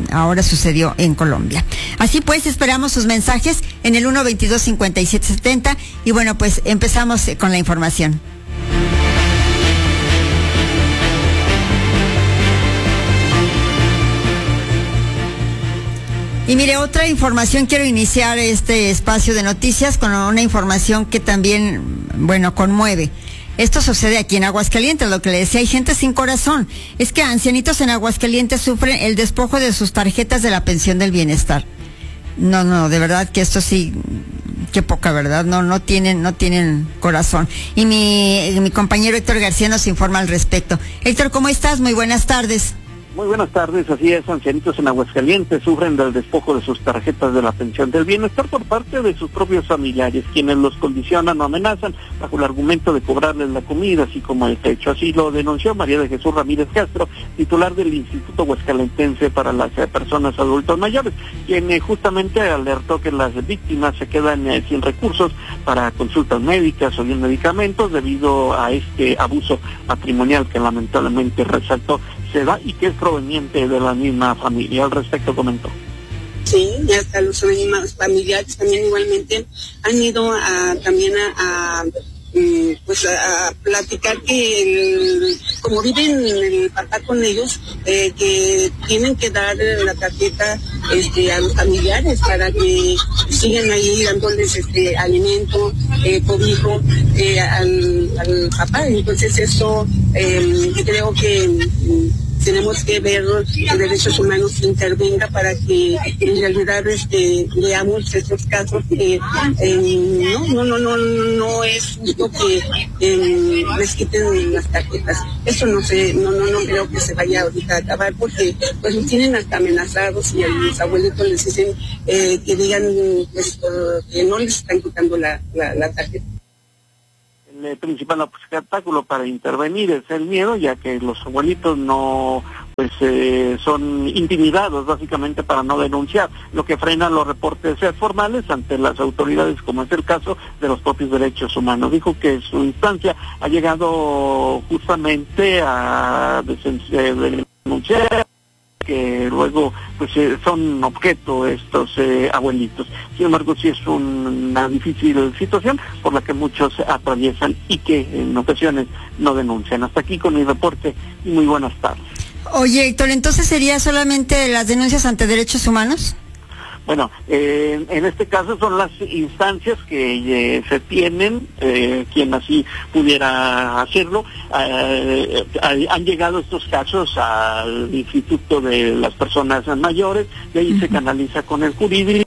ahora sucedió en Colombia. Así pues, esperamos sus mensajes en el 122-5770 y bueno, pues empezamos con la información. Y mire, otra información, quiero iniciar este espacio de noticias con una información que también, bueno, conmueve. Esto sucede aquí en Aguascalientes, lo que le decía, hay gente sin corazón. Es que ancianitos en Aguascalientes sufren el despojo de sus tarjetas de la pensión del bienestar. No, de verdad que esto sí, qué poca verdad, no tienen corazón. Y mi compañero Héctor García nos informa al respecto. Héctor, ¿cómo estás? Muy buenas tardes. Muy buenas tardes, así es, ancianitos en Aguascalientes sufren del despojo de sus tarjetas de la pensión del bienestar por parte de sus propios familiares, quienes los condicionan o amenazan bajo el argumento de cobrarles la comida, así como el techo. Así lo denunció María de Jesús Ramírez Castro, titular del Instituto Aguascalentense para las Personas Adultos Mayores, quien justamente alertó que las víctimas se quedan sin recursos para consultas médicas o bien medicamentos debido a este abuso patrimonial que lamentablemente resaltó se da y que es proveniente de la misma familia. Al respecto comentó. Sí, y hasta los mismos familiares también igualmente han ido a platicar que como viven el papá con ellos, que tienen que dar la tarjeta a los familiares para que sigan ahí dándoles alimento, cobijo al papá. Entonces eso creo que tenemos que ver que Derechos Humanos intervenga para que en realidad veamos estos casos que no es justo que les quiten las tarjetas. Eso no creo que se vaya ahorita a acabar porque pues los tienen hasta amenazados y a los abuelitos les dicen que digan pues que no les están quitando la tarjeta. El principal obstáculo para intervenir es el miedo, ya que los abuelitos son intimidados básicamente para no denunciar, lo que frena los reportes formales ante las autoridades, como es el caso de los propios derechos humanos. Dijo que su instancia ha llegado justamente a denunciar que luego son objeto estos abuelitos. Sin embargo, sí es una difícil situación por la que muchos atraviesan y que en ocasiones no denuncian. Hasta aquí con mi reporte y muy buenas tardes. Oye, Héctor, ¿entonces sería solamente las denuncias ante derechos humanos? Bueno, en este caso son las instancias que se tienen, quien así pudiera hacerlo. Han llegado estos casos al Instituto de las Personas Mayores, de ahí se canaliza con el jurídico.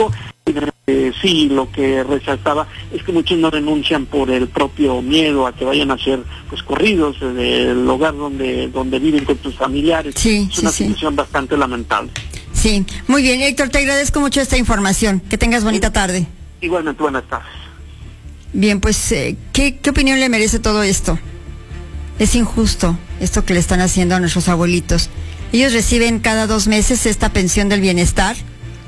Sí, lo que resaltaba es que muchos no denuncian por el propio miedo a que vayan a ser corridos del hogar donde viven con sus familiares. Sí, es una situación bastante lamentable. Sí, muy bien, Héctor, te agradezco mucho esta información. Que tengas bonita tarde. Igualmente, buenas tardes. Bien, pues, ¿qué opinión le merece todo esto? Es injusto esto que le están haciendo a nuestros abuelitos. Ellos reciben cada 2 meses esta pensión del bienestar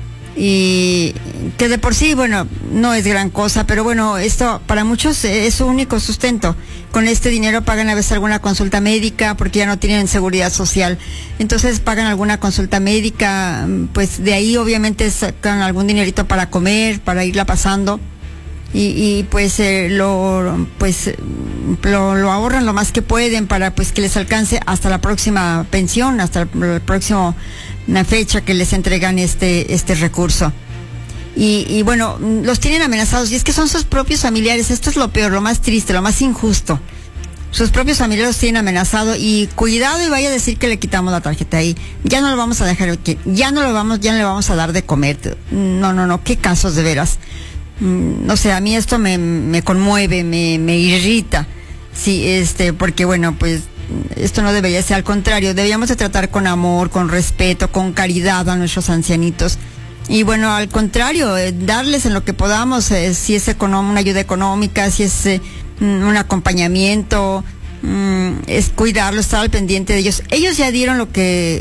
y que de por sí, bueno, no es gran cosa, pero bueno, esto para muchos es su único sustento. Con este dinero pagan a veces alguna consulta médica porque ya no tienen seguridad social. Entonces pagan alguna consulta médica, pues de ahí obviamente sacan algún dinerito para comer, para irla pasando y pues lo ahorran lo más que pueden para pues que les alcance hasta la próxima pensión, hasta el próximo una fecha que les entregan este recurso. Y bueno, los tienen amenazados y es que son sus propios familiares. Esto es lo peor, lo más triste, lo más injusto. Sus propios familiares los tienen amenazado y cuidado y vaya a decir que le quitamos la tarjeta ahí. Ya no lo vamos a dejar, ya no le vamos a dar de comer. No, qué casos de veras. No sé, a mí esto me conmueve, me irrita. Sí, porque bueno, pues esto no debería ser, al contrario, deberíamos de tratar con amor, con respeto, con caridad a nuestros ancianitos. Y bueno, al contrario, darles en lo que podamos, si es una ayuda económica, si es un acompañamiento, es cuidarlos, estar al pendiente de ellos. Ellos ya dieron lo que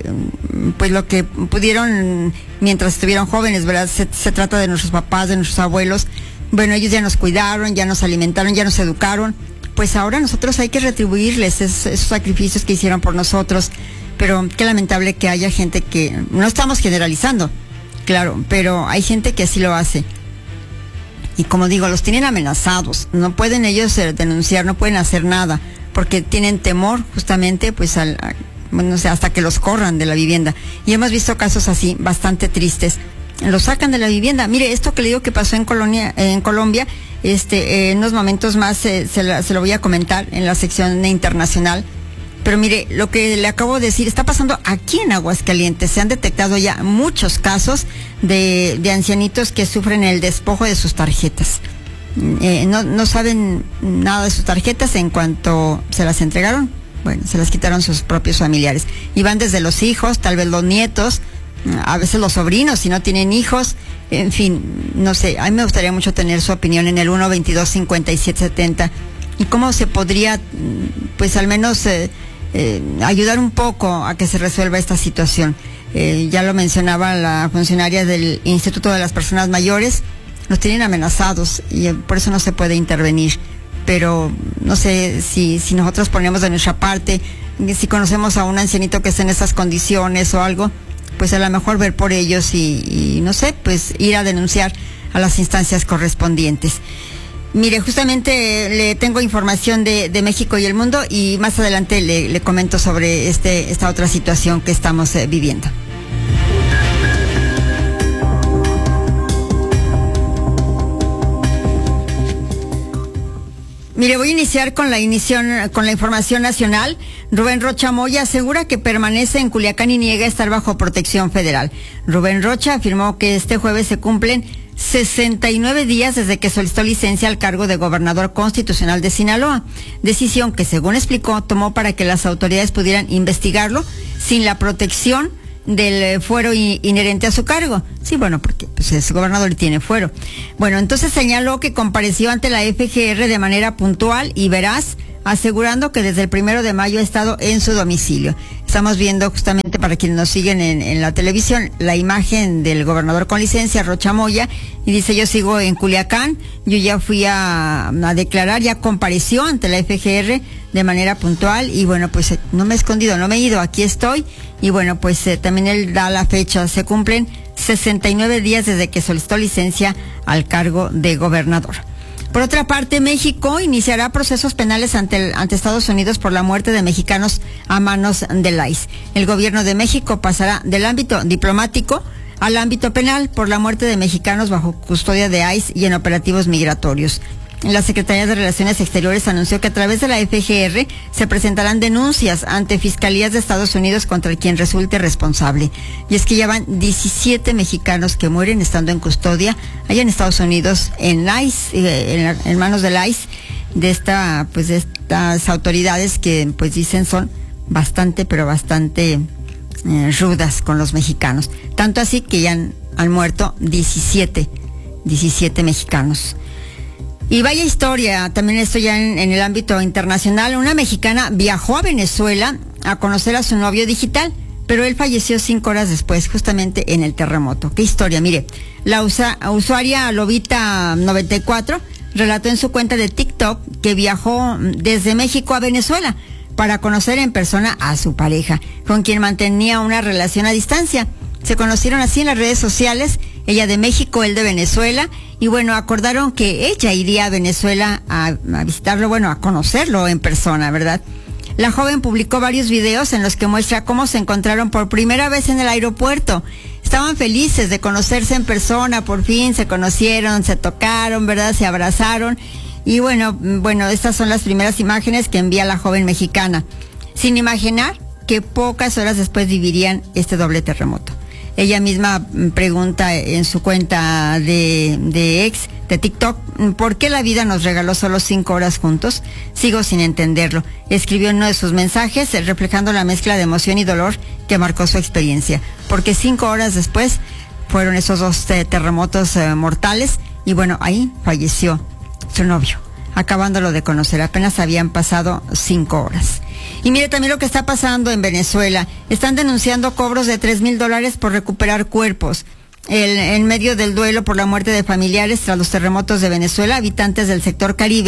pudieron mientras estuvieron jóvenes, ¿verdad? Se trata de nuestros papás, de nuestros abuelos. Bueno, ellos ya nos cuidaron, ya nos alimentaron, ya nos educaron. Pues ahora nosotros hay que retribuirles esos sacrificios que hicieron por nosotros. pero qué lamentable que haya gente que, no estamos generalizando, claro, pero hay gente que así lo hace. Y como digo, los tienen amenazados, no pueden ellos denunciar, no pueden hacer nada, porque tienen temor justamente pues bueno, o sea, hasta que los corran de la vivienda. Y hemos visto casos así, bastante tristes. Los sacan de la vivienda. Mire, esto que le digo que pasó en Colombia, en unos momentos más se lo voy a comentar en la sección internacional. Pero mire, lo que le acabo de decir está pasando aquí en Aguascalientes. Se han detectado ya muchos casos de ancianitos que sufren el despojo de sus tarjetas. No saben nada de sus tarjetas. En cuanto se las entregaron, bueno, se las quitaron sus propios familiares. Y van desde los hijos, tal vez los nietos, a veces los sobrinos, si no tienen hijos. En fin, no sé, a mí me gustaría mucho tener su opinión en el 122-5770. ¿Y cómo se podría, pues al menos ayudar un poco a que se resuelva esta situación? Ya lo mencionaba la funcionaria del Instituto de las Personas Mayores, nos tienen amenazados y por eso no se puede intervenir. Pero no sé si nosotros ponemos de nuestra parte, si conocemos a un ancianito que esté en esas condiciones o algo, pues a lo mejor ver por ellos y no sé, pues ir a denunciar a las instancias correspondientes. Mire, justamente le tengo información de México y el mundo y más adelante le comento sobre esta otra situación que estamos viviendo. Mire, voy a iniciar con la información nacional. Rubén Rocha Moya asegura que permanece en Culiacán y niega estar bajo protección federal. Rubén Rocha afirmó que este jueves se cumplen 69 días desde que solicitó licencia al cargo de gobernador constitucional de Sinaloa, decisión que, según explicó, tomó para que las autoridades pudieran investigarlo sin la protección del fuero inherente a su cargo. Sí, bueno, porque pues es gobernador y tiene fuero. Bueno, entonces señaló que compareció ante la FGR de manera puntual y veraz, asegurando que desde el 1 de mayo ha estado en su domicilio. Estamos viendo justamente, para quienes nos siguen en la televisión, la imagen del gobernador con licencia, Rocha Moya, y dice: yo sigo en Culiacán, yo ya fui a declarar, ya compareció ante la FGR de manera puntual, y bueno, pues no me he escondido, no me he ido, aquí estoy. Y bueno, pues también él da la fecha, se cumplen 69 días desde que solicitó licencia al cargo de gobernador. Por otra parte, México iniciará procesos penales ante Estados Unidos por la muerte de mexicanos a manos del ICE. El gobierno de México pasará del ámbito diplomático al ámbito penal por la muerte de mexicanos bajo custodia de ICE y en operativos migratorios. La Secretaría de Relaciones Exteriores anunció que a través de la FGR se presentarán denuncias ante fiscalías de Estados Unidos contra quien resulte responsable. Y es que ya van 17 mexicanos que mueren estando en custodia allá en Estados Unidos, en ICE, en manos del ICE, de estas autoridades que pues dicen son bastante, pero bastante rudas con los mexicanos. Tanto así que ya han muerto 17 mexicanos. Y vaya historia, también esto ya en el ámbito internacional. Una mexicana viajó a Venezuela a conocer a su novio digital, pero él falleció 5 horas después, justamente en el terremoto. ¿Qué historia? Mire, la usuaria Lobita94 relató en su cuenta de TikTok que viajó desde México a Venezuela para conocer en persona a su pareja, con quien mantenía una relación a distancia. Se conocieron así en las redes sociales, ella de México, él de Venezuela, y bueno, acordaron que ella iría a Venezuela a visitarlo, bueno, a conocerlo en persona, ¿verdad? La joven publicó varios videos en los que muestra cómo se encontraron por primera vez en el aeropuerto. Estaban felices de conocerse en persona, por fin se conocieron, se tocaron, ¿verdad? Se abrazaron, y bueno, estas son las primeras imágenes que envía la joven mexicana, sin imaginar que pocas horas después vivirían este doble terremoto. Ella misma pregunta en su cuenta de ex, de TikTok, ¿por qué la vida nos regaló solo 5 horas juntos? Sigo sin entenderlo. Escribió en uno de sus mensajes, reflejando la mezcla de emoción y dolor que marcó su experiencia. Porque 5 horas después fueron esos 2 terremotos mortales, y bueno, ahí falleció su novio, acabándolo de conocer. Apenas habían pasado 5 horas. Y mire también lo que está pasando en Venezuela. Están denunciando cobros de $3,000 por recuperar cuerpos. En medio del duelo por la muerte de familiares tras los terremotos de Venezuela, habitantes del sector Caribe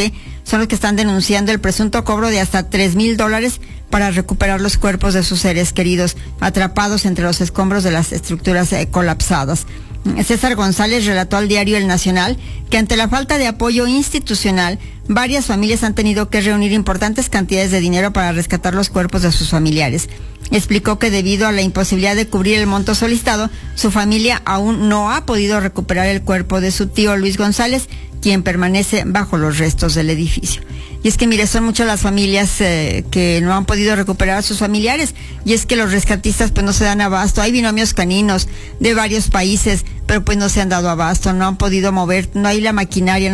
son los que están denunciando el presunto cobro de hasta $3,000 para recuperar los cuerpos de sus seres queridos atrapados entre los escombros de las estructuras colapsadas. César González relató al diario El Nacional que ante la falta de apoyo institucional, varias familias han tenido que reunir importantes cantidades de dinero para rescatar los cuerpos de sus familiares. Explicó que debido a la imposibilidad de cubrir el monto solicitado, su familia aún no ha podido recuperar el cuerpo de su tío Luis González, quien permanece bajo los restos del edificio. Y es que, mire, son muchas las familias que no han podido recuperar a sus familiares, y es que los rescatistas pues no se dan abasto. Hay binomios caninos de varios países, pero pues no se han dado abasto, no han podido mover, no hay la maquinaria,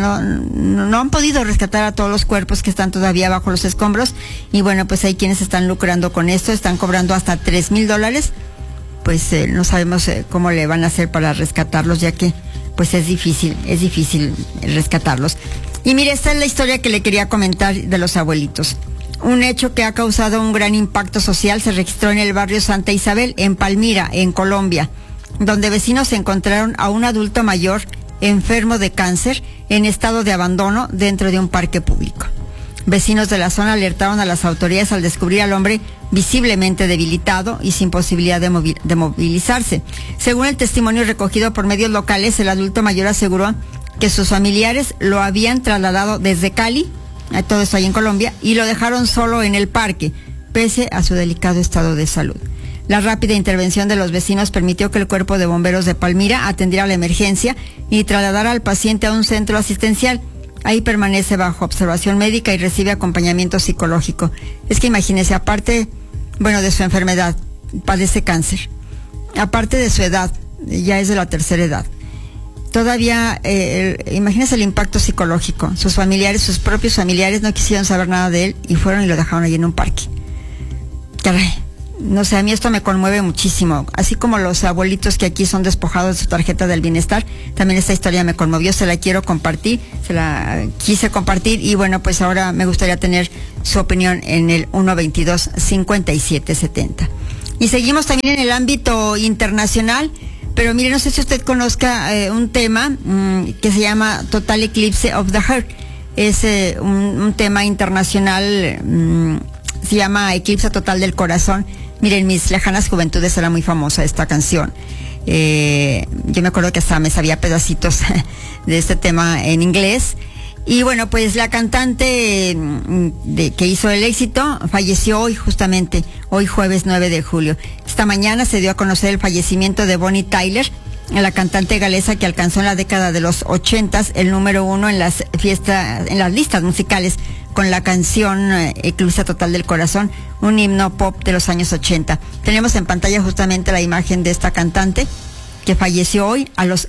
no han podido rescatar a todos los cuerpos que están todavía bajo los escombros. Y bueno, pues hay quienes están lucrando con esto, están cobrando hasta $3,000, pues no sabemos cómo le van a hacer para rescatarlos, ya que pues es difícil rescatarlos. Y mire, esta es la historia que le quería comentar de los abuelitos. Un hecho que ha causado un gran impacto social se registró en el barrio Santa Isabel, en Palmira, en Colombia, donde vecinos encontraron a un adulto mayor enfermo de cáncer en estado de abandono dentro de un parque público. Vecinos de la zona alertaron a las autoridades al descubrir al hombre visiblemente debilitado y sin posibilidad de movilizarse. Según el testimonio recogido por medios locales, el adulto mayor aseguró que sus familiares lo habían trasladado desde Cali, todo esto ahí en Colombia, y lo dejaron solo en el parque, pese a su delicado estado de salud. La rápida intervención de los vecinos permitió que el cuerpo de bomberos de Palmira atendiera la emergencia y trasladara al paciente a un centro asistencial. Ahí permanece bajo observación médica y recibe acompañamiento psicológico. Es que imagínese, aparte, bueno, de su enfermedad, padece cáncer. Aparte de su edad, ya es de la tercera edad. Todavía, imagínese el impacto psicológico. Sus familiares, sus propios familiares no quisieron saber nada de él y fueron y lo dejaron allí en un parque. Caray, no sé, a mí esto me conmueve muchísimo. Así como los abuelitos que aquí son despojados de su tarjeta del bienestar, también esta historia me conmovió, se la quiero compartir, se la quise compartir y bueno, pues ahora me gustaría tener su opinión en el 122-5770. Y seguimos también en el ámbito internacional. Pero mire, no sé si usted conozca un tema que se llama Total Eclipse of the Heart. Es un tema internacional, se llama Eclipse Total del Corazón. Miren, en mis lejanas juventudes era muy famosa esta canción. Yo me acuerdo que hasta me sabía pedacitos de este tema en inglés. Y bueno, pues la cantante que hizo el éxito falleció hoy, justamente, hoy jueves 9 de julio. Esta mañana se dio a conocer el fallecimiento de Bonnie Tyler, la cantante galesa que alcanzó en la década de los 80 el número 1 en las listas musicales con la canción Eclipse Total del Corazón, un himno pop de los años 80. Tenemos en pantalla justamente la imagen de esta cantante que falleció hoy a los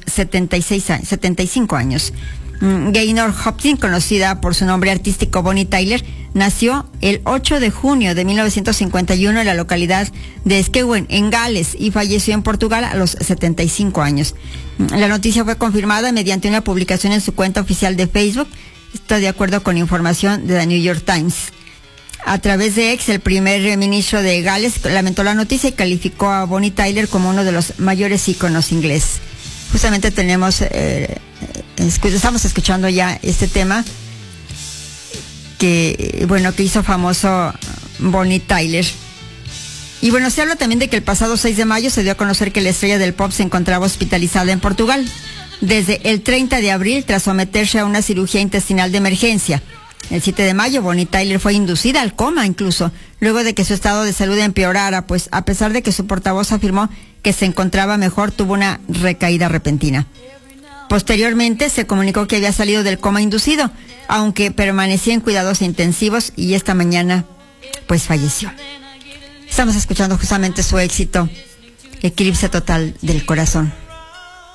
75 años. Gaynor Hopkins, conocida por su nombre artístico Bonnie Tyler, nació el 8 de junio de 1951 en la localidad de Skewen, en Gales, y falleció en Portugal a los 75 años. La noticia fue confirmada mediante una publicación en su cuenta oficial de Facebook. Está de acuerdo con información de The New York Times. A través de X, el primer ministro de Gales lamentó la noticia y calificó a Bonnie Tyler como uno de los mayores íconos ingleses. Justamente estamos escuchando ya este tema que hizo famoso Bonnie Tyler. Y bueno, se habla también de que el pasado 6 de mayo se dio a conocer que la estrella del pop se encontraba hospitalizada en Portugal desde el 30 de abril tras someterse a una cirugía intestinal de emergencia. El 7 de mayo, Bonnie Tyler fue inducida al coma incluso, luego de que su estado de salud empeorara, pues a pesar de que su portavoz afirmó que se encontraba mejor, tuvo una recaída repentina. Posteriormente se comunicó que había salido del coma inducido, aunque permanecía en cuidados intensivos y esta mañana pues falleció. Estamos escuchando justamente su éxito, Eclipse Total del Corazón.